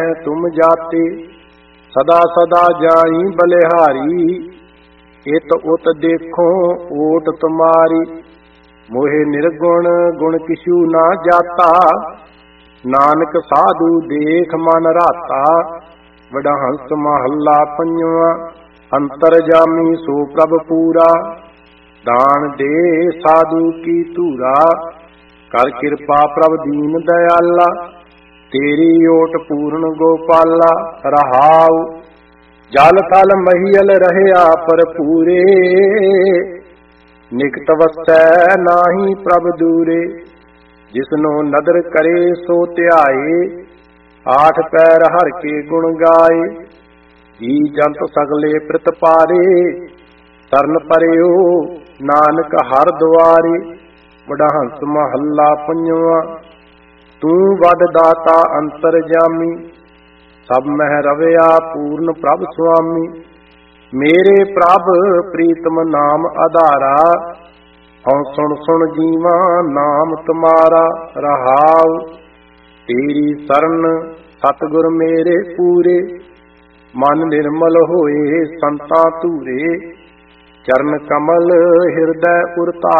तुम जाते, सदा सदा जाई बलिहारी। इत उत देखो ओट तुम्हारी, मोहे निर्गुण गुण किछु ना जाता। नानक साधु देख मन राता, वडहंस महला पंजवा। अंतर जामी सो प्रभ पूरा, दान दे साधु की तूरा। कर कृपा प्रभ दीन दयाला, तेरी ओट पूर्ण गोपाला। रहाउ जल थल महियल रहया पर पूरे, निकट वसै नाही प्रभ दूरे। जिसनो नदर करे सो त्याए, आठ पैर हर के गुण गाए। जी जंत सगले प्रतिपारे, तरन परयो नानक हर द्वारे। वडहंस महला पंजवा। तू वड दाता अंतर जामी, सब मह रवया पूर्ण प्रभ स्वामी। मेरे प्रभ प्रीतम नाम आधारा, हऊँ सुन सुन जीवा नाम तुम्हारा। रहाउ तेरी शरण सतगुर मेरे पूरे, मन निर्मल होए संता तूरे। चरण कमल हृदय उर